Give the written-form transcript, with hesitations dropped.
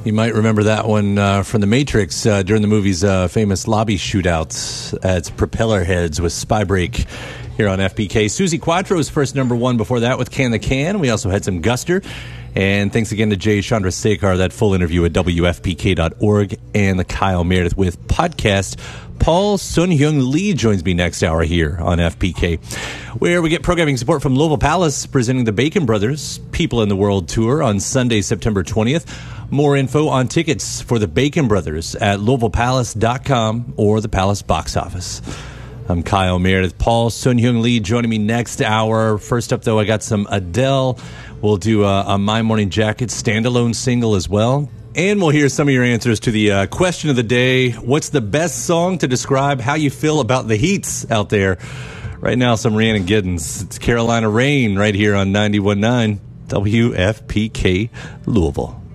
You might remember that one from The Matrix during the movie's famous lobby shootouts. It's Propeller Heads with Spybreak here on FPK. Susie Quattro's first number one before that with Can the Can. We also had some Guster. And thanks again to Jay Chandrasekhar, that full interview at WFPK.org, and the Kyle Meredith with podcast. Paul Sun-Hyung Lee joins me next hour here on FPK, where we get programming support from Louisville Palace, presenting the Bacon Brothers People in the World Tour on Sunday, September 20th. More info on tickets for the Bacon Brothers at LouisvillePalace.com or the Palace box office. I'm Kyle Meredith. Paul Sun-Hyung Lee joining me next hour. First up, though, I got some Adele. We'll do a My Morning Jacket standalone single as well. And we'll hear some of your answers to the question of the day. What's the best song to describe how you feel about the heats out there? Right now, some Rhiannon Giddens. It's Carolina Rain right here on 91.9 WFPK Louisville.